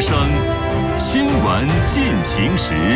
之声，新闻进行时。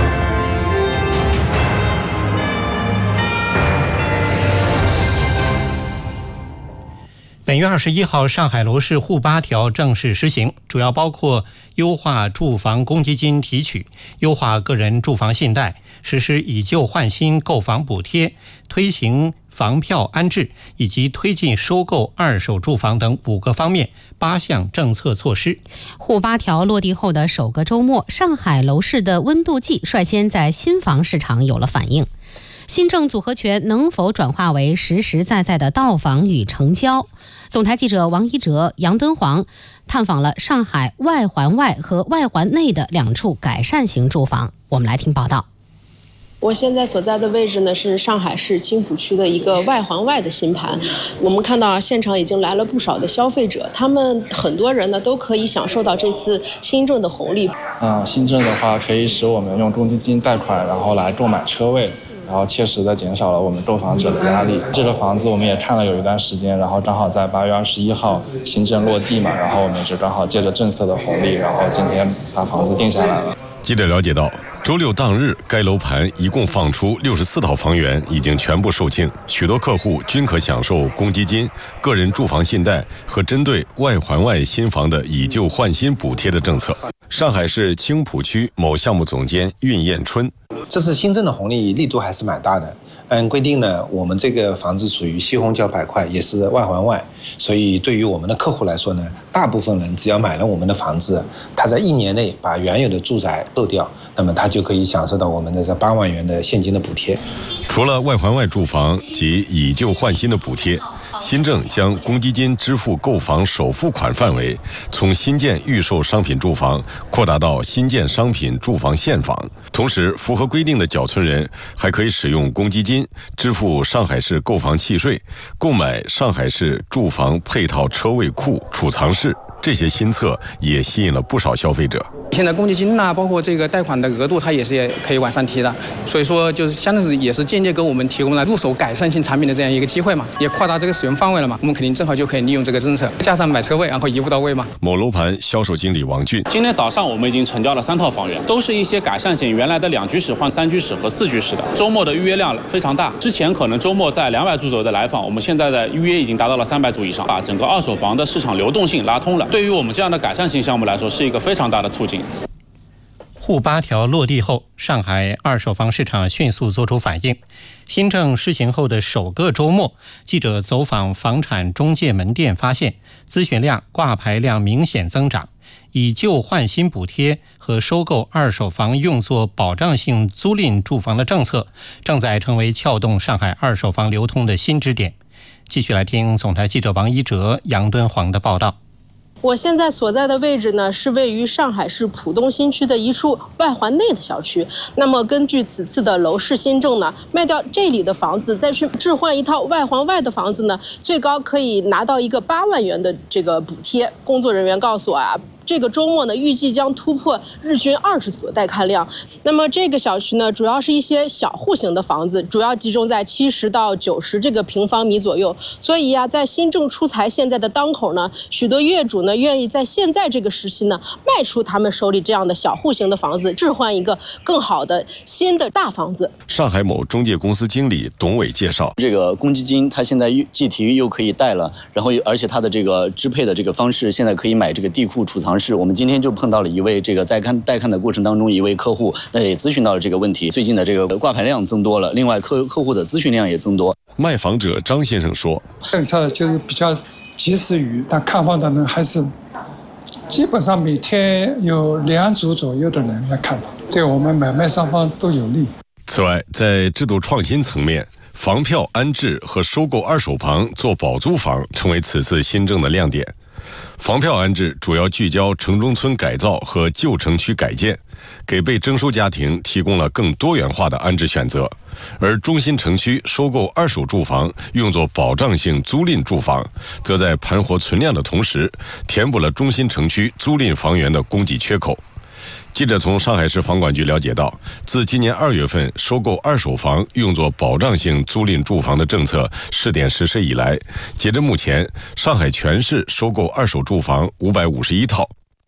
本月21号，上海楼市沪8条正式实行，主要包括优化住房公积金提取、优化个人住房信贷、实施以旧换新购房补贴、推行房票安置以及推进收购二手住房等5个方面8项政策措施。 沪8条落地后的首个周末，上海楼市的温度计率先在新房市场有了反应。新政组合拳能否转化为实实在在的到访与成交？总台记者王一哲、杨敦煌探访了上海外环外和外环内的2处改善型住房，我们来听报道。 我现在所在的位置呢，是上海市青浦区的一个外环外的新盘。我们看到现场已经来了不少的消费者，他们很多人呢都可以享受到这次新政的红利。 新政的话可以使我们用公积金贷款，然后来购买车位，然后切实的减少了我们购房者的压力。这个房子我们也看了有一段时间，然后正好在8月21号新政落地嘛，然后我们就刚好借着政策的红利，然后今天把房子定下来了。 记者了解到，周六当日，该楼盘一共放出64套房源，已经全部售罄，许多客户均可享受公积金、个人住房信贷和针对外环外新房的以旧换新补贴的政策。上海市青浦区某项目总监运燕春： 这次新政的红利力度还是蛮大的。按规定呢，我们这个房子属于西虹桥板块，也是外环外，所以对于我们的客户来说呢，大部分人只要买了我们的房子，他在1年内把原有的住宅售掉，那么他就可以享受到我们的这8万元的现金的补贴。 除了外环外住房及以旧换新的补贴，新政将公积金支付购房首付款范围从新建预售商品住房扩大到新建商品住房现房，同时符合规定的缴存人还可以使用公积金支付上海市购房契税，购买上海市住房配套车位库储藏室。这些新策也吸引了不少消费者。 现在公积金包括这个贷款的额度，它也可以往上提的，所以说就是相当是也是间接给我们提供了入手改善性产品的这样一个机会嘛，也扩大这个使用范围了嘛，我们肯定正好就可以利用这个政策，加上买车位，然后一步到位嘛。 某楼盘销售经理王俊： 今天早上我们已经成交了3套房源，都是一些改善型，原来的2居室换3居室和4居室的，周末的预约量非常大。之前可能周末在200组左右的来访，我们现在的预约已经达到了300组以上，把整个二手房的市场流动性拉通了。对于我们这样的改善型项目来说，是一个非常大的促进。 沪8条落地后，上海二手房市场迅速做出反应。新政施行后的首个周末，记者走访房产中介门店发现，咨询量、挂牌量明显增长。以旧换新补贴和收购二手房用作保障性租赁住房的政策，正在成为撬动上海二手房流通的新支点。继续来听总台记者王一哲、杨敦煌的报道。 我现在所在的位置呢，是位于上海市浦东新区的一处外环内的小区。那么根据此次的楼市新政呢，卖掉这里的房子，再去置换一套外环外的房子呢，最高可以拿到一个8万元的这个补贴。工作人员告诉我这个周末呢，预计将突破日均20组的带看量。那么这个小区呢，主要是一些小户型的房子，主要集中在70到90这个平方米左右。所以在新政出台现在的当口呢，许多业主呢愿意在现在这个时期呢卖出他们手里这样的小户型的房子，置换一个更好的新的大房子。 上海某中介公司经理董伟介绍， 这个公积金它现在既提又可以贷了，然后而且它的这个支配的这个方式，现在可以买这个地库储藏室。我们今天就碰到了一位这个在贷看的过程当中，一位客户也咨询到了这个问题。最近的这个挂牌量增多了，另外客户的咨询量也增多。 卖房者张先生说， 政策就是比较及时雨，但看房的人还是基本上每天有2组左右的人来看房，对我们买卖双方都有利。 此外，在制度创新层面，房票安置和收购二手房做保租房成为此次新政的亮点。房票安置主要聚焦城中村改造和旧城区改建，给被征收家庭提供了更多元化的安置选择。而中心城区收购二手住房用作保障性租赁住房，则在盘活存量的同时，填补了中心城区租赁房源的供给缺口。记者从上海市房管局了解到，自今年2月份收购二手房用作保障性租赁住房的政策试点实施以来，截至目前，上海全市收购二手住房551套。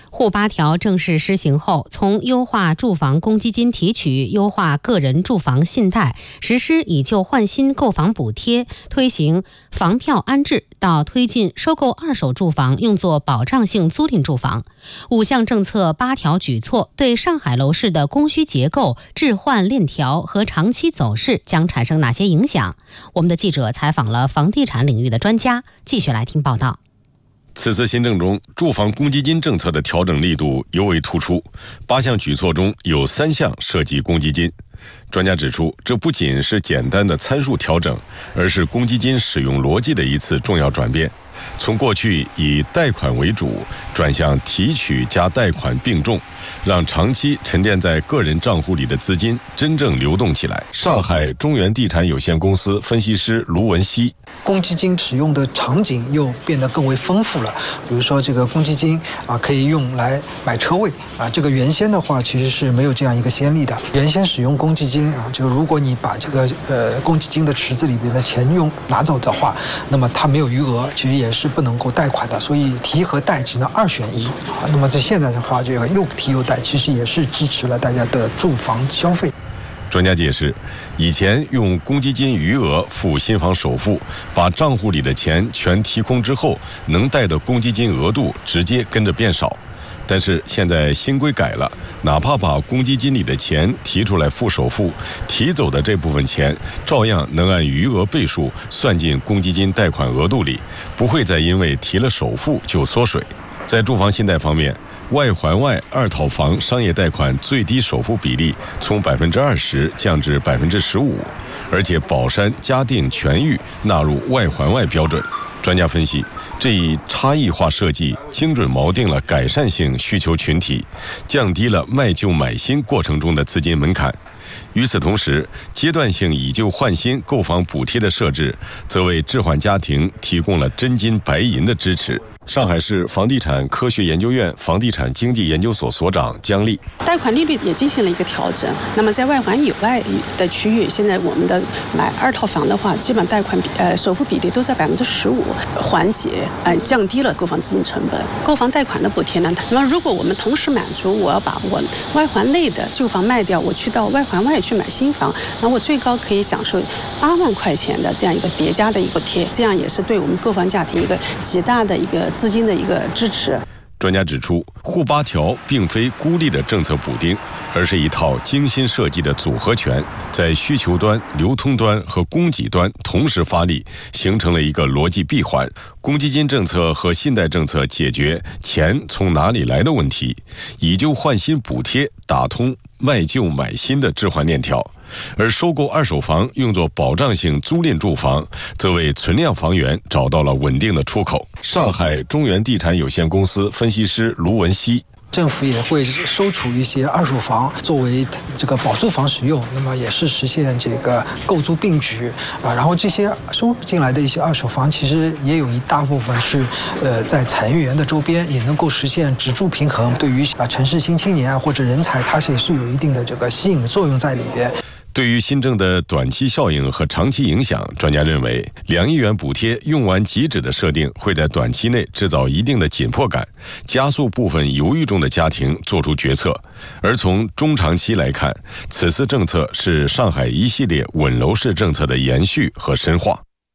沪8条正式施行后，从优化住房公积金提取、优化个人住房信贷、实施以旧换新购房补贴、推行房票安置，到推进收购二手住房用作保障性租赁住房，5项政策8条举措对上海楼市的供需结构、置换链条和长期走势将产生哪些影响？我们的记者采访了房地产领域的专家，继续来听报道。 此次新政中，住房公积金政策的调整力度尤为突出，8项举措中有3项涉及公积金。专家指出，这不仅是简单的参数调整，而是公积金使用逻辑的一次重要转变。从过去以贷款为主，转向提取加贷款并重，让长期沉淀在个人账户里的资金真正流动起来。上海中原地产有限公司分析师卢文熙： 公积金使用的场景又变得更为丰富了，比如说这个公积金可以用来买车位这个原先的话其实是没有这样一个先例的。原先使用公积金就如果你把这个公积金的池子里边的钱拿走的话，那么它没有余额，其实也是不能够贷款的，所以提和贷只能2选1那么在现在的话，这个又提又贷，其实也是支持了大家的住房消费。 专家解释，以前用公积金余额付新房首付，把账户里的钱全提空之后，能贷的公积金额度直接跟着变少。但是现在新规改了，哪怕把公积金里的钱提出来付首付，提走的这部分钱照样能按余额倍数算进公积金贷款额度里，不会再因为提了首付就缩水。在住房信贷方面，外环外2套房商业贷款最低首付比例从20%降至15%，而且宝山、嘉定、全域纳入外环外标准。专家分析，这一差异化设计精准锚定了改善性需求群体，降低了卖旧买新过程中的资金门槛。与此同时，阶段性以旧换新购房补贴的设置，则为置换家庭提供了真金白银的支持。上海市房地产科学研究院房地产经济研究所所长姜丽： 贷款利率也进行了一个调整。那么在外环以外的区域，现在我们的买2套房的话，基本贷款首付比例都在15%，缓解降低了购房资金成本。购房贷款的补贴呢，那么如果我们同时满足我要把我外环内的旧房卖掉，我去到外环外去买新房，那我最高可以享受8万块钱的这样一个叠加的一个补贴，这样也是对我们购房家庭一个极大的一个资金的一个支持。 专家指出，沪8条并非孤立的政策补丁，而是一套精心设计的组合拳，在需求端、流通端和供给端同时发力，形成了一个逻辑闭环。公积金政策和信贷政策解决钱从哪里来的问题，以旧换新补贴打通卖旧买新的置换链条，而收购二手房用作保障性租赁住房，则为存量房源找到了稳定的出口。上海中原地产有限公司分析师卢文熙： 政府也会收储一些二手房作为这个保住房使用，那么也是实现这个购租并举然后这些收进来的一些二手房，其实也有一大部分是在产业园的周边，也能够实现职住平衡。对于城市新青年或者人才，它也是有一定的这个吸引的作用在里边。 对于新政的短期效应和长期影响，专家认为2亿元补贴用完即止的设定会在短期内制造一定的紧迫感，加速部分犹豫中的家庭做出决策。而从中长期来看，此次政策是上海一系列稳楼市政策的延续和深化。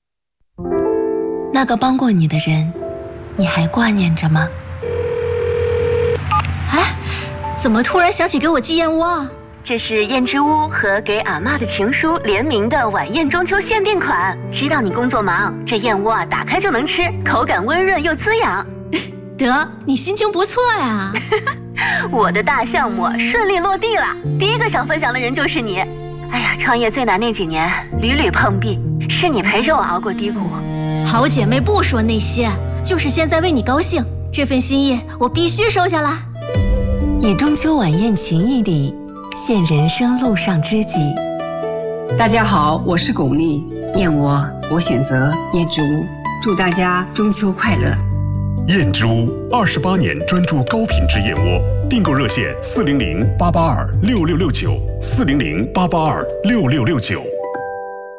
那个帮过你的人，你还挂念着吗？ 哎，怎么突然想起给我寄燕窝啊？这是燕之屋和给阿嬷的情书联名的晚宴中秋限定款，知道你工作忙，这燕窝打开就能吃，口感温润又滋养。 得，你心情不错呀。 我的大项目顺利落地了，第一个想分享的人就是你。哎呀，创业最难那几年屡屡碰壁，是你陪着我熬过低谷。 好姐妹不说那些，就是现在为你高兴，这份心意我必须收下来。 以中秋晚宴情谊礼，献人生路上知己。 大家好，我是巩俐，燕窝我选择燕之屋，祝大家中秋快乐。 燕之屋28年专注高品质燕窝，订购热线400-882-6669，400-882-6669。